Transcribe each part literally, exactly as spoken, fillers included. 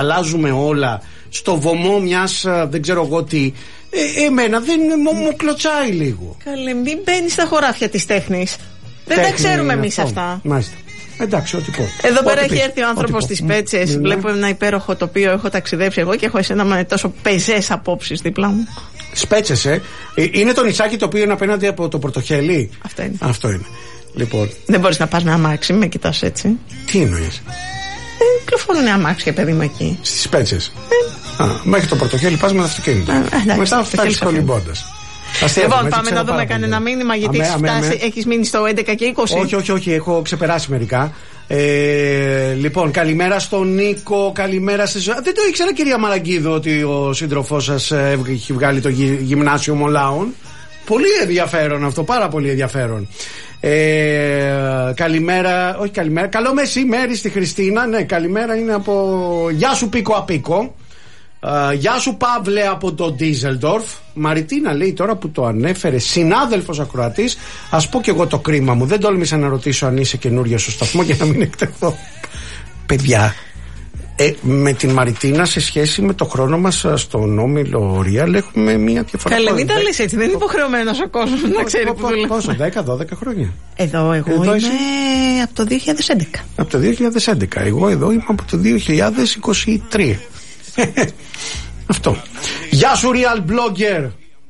αλλάζουμε όλα στο βωμό μιας δεν ξέρω εγώ τι. Ε, εμένα δεν μου, μου κλωτσάει λίγο. Καλέ, μην μπαίνει στα χωράφια της τέχνης. Δεν Τέχνη, τα ξέρουμε εμείς αυτά. Μάλιστα. Εντάξει, ό,τι πω. Εδώ ό,τι πέρα πει. έχει έρθει ο άνθρωπος στις Πέτσες. Ναι. Βλέπω ένα υπέροχο τοπίο. Έχω ταξιδέψει εγώ και έχω εσένα με τόσο πεζές απόψεις δίπλα μου. Σπέτσες, ε. Είναι το νησάκι το οποίο είναι απέναντι από το Πορτοχέλι. Αυτό είναι. Αυτό είναι. Λοιπόν. Δεν μπορείς να πας με αμάξι, με κοιτάς έτσι. Τι εννοείς? Ε, κυκλοφορούν αμάξια, παιδί μου, εκεί. Στις Πέτσες. Ε. Α, μέχρι το Πορτοχέλι πας με το αυτοκίνητο. Ε, Μετά φτάνεις κολυμπώντας. Λοιπόν, πάμε να δούμε κανένα μήνυμα, γιατί αμέ, αμέ, αμέ. έχεις μείνει στο έντεκα και είκοσι. Όχι, όχι, όχι, έχω ξεπεράσει μερικά. Ε, λοιπόν, καλημέρα στον Νίκο, καλημέρα σε. Δεν το ήξερα, κυρία Μαραγκίδου, ότι ο σύντροφός σας έχει βγάλει το γυ, γυμνάσιο Μολάων. Πολύ ενδιαφέρον αυτό, πάρα πολύ ενδιαφέρον. Ε, καλημέρα, όχι καλημέρα, καλό μεσημέρι στη Χριστίνα. Ναι, καλημέρα είναι από. Γεια σου, Πίκο Απίκο. Uh, γεια σου, Παύλε, από το Ντίζελντορφ. Μαριτίνα λέει τώρα που το ανέφερε, συνάδελφος ακροατής. Ας πω και εγώ το κρίμα μου. Δεν τόλμησα να ρωτήσω αν είσαι καινούργια στο σταθμό για να μην εκτεθώ. Παιδιά, ε, με την Μαριτίνα σε σχέση με το χρόνο μας στον Όμιλο Real έχουμε μια διαφορά. Καλέ, μην τα λες έτσι, δεν είναι υποχρεωμένος ο κόσμος να ξέρει που δουλεύει. Πόσο, δέκα δώδεκα χρόνια. Εδώ εγώ εδώ είμαι είσαι... από το δύο χιλιάδες έντεκα. Από το δύο χιλιάδες έντεκα. Εγώ εδώ είμαι από το δύο χιλιάδες είκοσι τρία. Αυτό. Γεια σου, Real Blogger.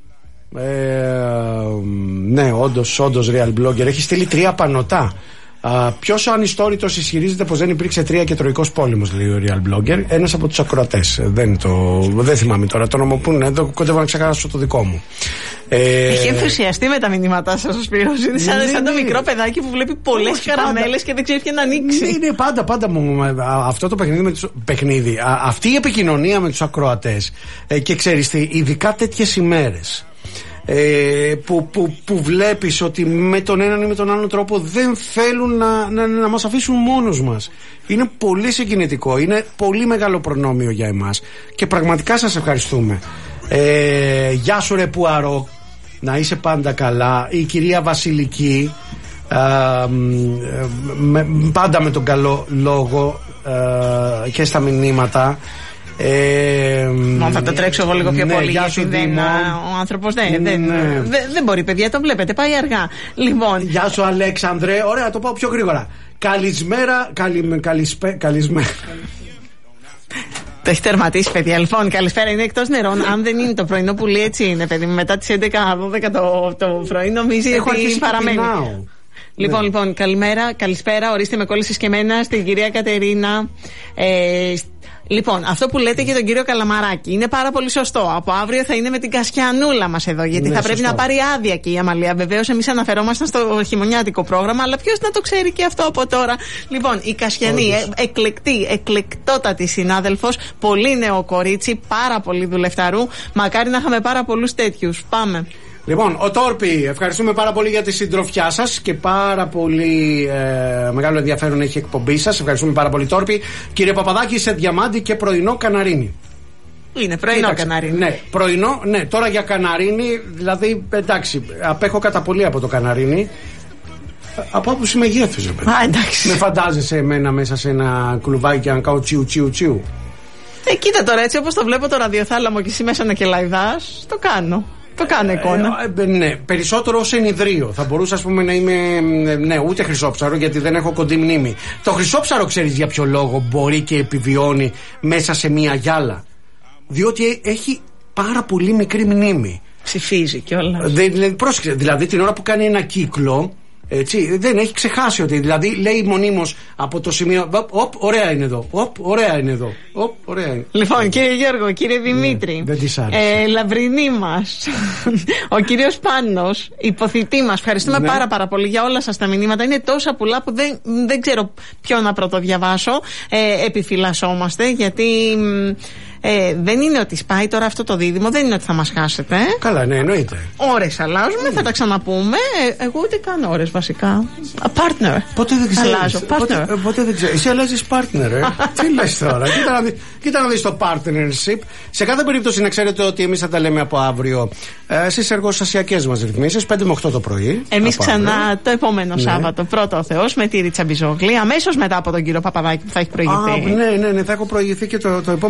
ε, Ναι, όντως, όντως Real Blogger. Έχει στείλει τρία πανωτά. Uh, ποιος ο ανιστόρητος ισχυρίζεται πως δεν υπήρξε τρία και τροϊκός πόλεμος, λέει ο Real Blogger. Ένας από τους ακροατές. Δεν, το, δεν θυμάμαι τώρα το όνομα που είναι. Εδώ κοντεύω να ξεχάσω το δικό μου. Έχει ενθουσιαστεί με τα μηνύματά σας ο Σπύρος. Είναι σαν, ναι, σαν το μικρό παιδάκι που βλέπει πολλές καραμέλες και δεν ξέρει ποια να ανοίξει. Ναι, ναι, πάντα, πάντα μου. Αυτό το παιχνίδι, με τους, παιχνίδι α, αυτή η επικοινωνία με τους ακροατές. Ε, και ξέρεις τι, ειδικά τέτοιες ημέρες. Ε, που, που, που βλέπεις ότι με τον έναν ή με τον άλλον τρόπο δεν θέλουν να, να, να μας αφήσουν μόνος μας. Είναι πολύ συγκινητικό, είναι πολύ μεγάλο προνόμιο για εμάς και πραγματικά σας ευχαριστούμε. ε, Γεια σου, ρε Πουαρό, να είσαι πάντα καλά. Η κυρία Βασιλική, ε, με, πάντα με τον καλό λόγο ε, και στα μηνύματα. Ε, Μόνο θα το τρέξω εγώ λίγο πιο ναι, πολύ, γιατί δεν, ο άνθρωπος δεν, ναι, δεν, ναι. δεν, δεν μπορεί, παιδιά, το βλέπετε, πάει αργά. Λοιπόν. Γεια σου, Αλέξανδρε. Ωραία, το πάω πιο γρήγορα. Καλησμέρα. Καλη, καλησπέ, καλησμέρα. Το έχει τερματίσει, παιδιά. Λοιπόν, καλησπέρα, είναι εκτός νερών. Αν δεν είναι το πρωινό που λέει, έτσι είναι, παιδί. Μετά τις έντεκα δώδεκα το, το πρωί νομίζει ότι παραμένει. Λοιπόν, ναι. λοιπόν, καλημέρα, καλησπέρα. Ορίστε, με κόλλησες και εμένα, στην κυρία Κατερίνα. Ε, Λοιπόν, αυτό που λέτε για τον κύριο Καλαμαράκη είναι πάρα πολύ σωστό. Από αύριο θα είναι με την Κασιανούλα μας εδώ, γιατί ναι, θα πρέπει σωστό. να πάρει άδεια και η Αμαλία. Βεβαίως, εμείς αναφερόμασταν στο χειμωνιάτικο πρόγραμμα, αλλά ποιος να το ξέρει και αυτό από τώρα. Λοιπόν, η Κασιανή, ε, εκλεκτή, εκλεκτότατη συνάδελφος, πολύ νέο κορίτσι, πάρα πολύ δουλευταρού. Μακάρι να είχαμε πάρα πολλούς τέτοιους. Πάμε. Λοιπόν, ο Τόρπι, ευχαριστούμε πάρα πολύ για τη συντροφιά σας και πάρα πολύ ε, μεγάλο ενδιαφέρον έχει η εκπομπή σας. Ευχαριστούμε πάρα πολύ, Τόρπι. Κύριε Παπαδάκη, σε διαμάντι και πρωινό καναρίνι. Είναι πρωινό Κοίταξε, καναρίνι. Ναι, πρωινό, ναι, τώρα για καναρίνι, δηλαδή εντάξει, απέχω κατά πολύ από το καναρίνι. Από άποψη μεγέθους, παιδί. Α, εντάξει. Με φαντάζεσαι εμένα μέσα σε ένα κλουβάκι και να κάνω τσιου τσιου τσιου. Ε, κοίτα τώρα, έτσι όπως το βλέπω το ραδιοθάλαμο και εσύ μέσα να κελαϊδάς, το κάνω. Το κάνω εικόνα. Ε, ε, ναι, περισσότερο ως ενιδρίο. Θα μπορούσα, ας πούμε, να είμαι. Ναι, ούτε χρυσόψαρο, γιατί δεν έχω κοντή μνήμη. Το χρυσόψαρο, ξέρεις για ποιο λόγο μπορεί και επιβιώνει μέσα σε μία γυάλα? Διότι έχει πάρα πολύ μικρή μνήμη. Ψηφίζει κιόλας. Δηλαδή, πρόσεξε, δηλαδή την ώρα που κάνει ένα κύκλο. Έτσι, δεν έχει ξεχάσει ότι, δηλαδή λέει μονίμως από το σημείο οπ, ωραία είναι εδώ, οπ, ωραία είναι εδώ, οπ, ωραία είναι. Λοιπόν, κύριε Γιώργο, κύριε Δημήτρη, ναι, δεν της άρεσε. ε, λαμπρινή μας, ο κύριος Πάνος, υποθητή μας, ευχαριστούμε ναι. πάρα πάρα πολύ για όλα σας τα μηνύματα. Είναι τόσα πολλά που δεν, δεν ξέρω ποιο να πρωτοδιαβάσω. ε, επιφυλασσόμαστε γιατί Ε, δεν είναι ότι σπάει τώρα αυτό το δίδυμο, δεν είναι ότι θα μας χάσετε. Καλά, ναι, εννοείται. Ώρες αλλάζουμε, mm. θα τα ξαναπούμε. Ε, εγώ ούτε καν ώρες βασικά. A partner. Πότε δεν ξέρεις. Αλλάζω. Πότε, πότε δεν ξέρεις. Εσύ αλλάζεις partner, ε. Τι λες τώρα. Κοίτα να, δει, κοίτα να δεις το partnership. Σε κάθε περίπτωση να ξέρετε ότι εμείς θα τα λέμε από αύριο ε, στις εργοστασιακές μας ρυθμίσεις, πέντε με οκτώ το πρωί. Εμείς ξανά αύριο. Το επόμενο ναι. Σάββατο, πρώτο ο Θεός, με τη Ρίτσα Μπιζόγλη, αμέσως μετά από τον κύριο Παπαδάκη που θα έχει προηγηθεί. Α, ναι, ναι, ναι, θα έχω προηγηθεί και το, το επόμενο.